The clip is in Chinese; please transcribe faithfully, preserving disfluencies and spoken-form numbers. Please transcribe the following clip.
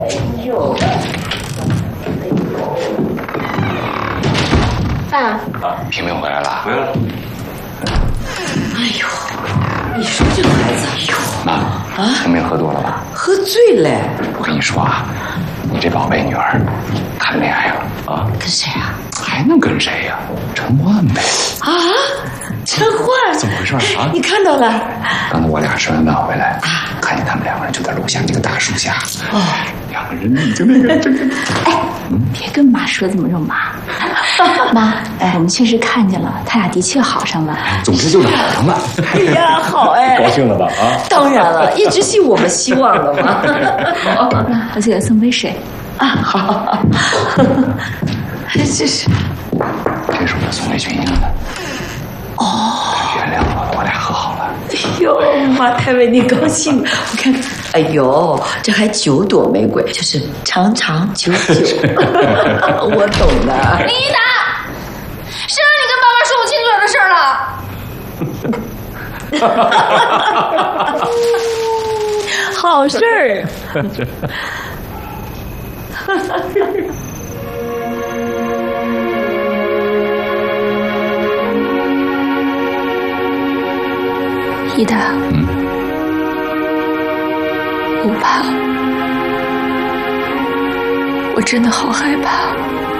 哎呦，哎呦，爸， 啊，平平回来了， 回来了。 哎呦，你说这孩子，哎呦， 妈，啊，平平喝多了吧？ 喝醉了。 我跟你说啊，你这宝贝女儿谈恋爱了啊？ 跟谁啊？ 还能跟谁呀、啊？陈焕呗。 啊，陈焕？ 怎么回事啊？ 你看到了？ 刚才我俩吃完饭回来，看见他们两个人就在楼下那个大树下。哦，两个人已经那个这个。 哎，别跟妈说这么肉麻。妈，哎，我们确实看见了，他俩的确好上了。 总之就是好上了。 哎呀，好哎， 高兴了吧？啊， 当然了，一直信我们希望的嘛。 好，我给他送杯水。 啊，好。这是， 这是我送给群英的。哦，他原谅我，我俩和好了。 哎呦，妈太为你高兴了！我看看，哎呦，这还九朵玫瑰，就是长长久久。我懂的。 林一达，谁让你跟爸爸说我亲嘴的事儿了？ 好事儿。 一达， 嗯， 我怕，我真的好害怕。